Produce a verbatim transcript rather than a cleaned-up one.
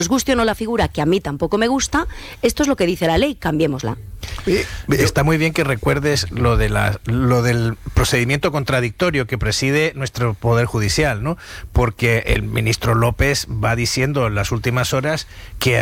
os guste o no la figura, que a mí tampoco me gusta, esto es lo que dice la ley, cambiémosla. Eh, está muy bien que recuerdes lo de la, lo del procedimiento contradictorio que preside nuestro Poder Judicial, ¿no? Porque el ministro López va diciendo en las últimas horas que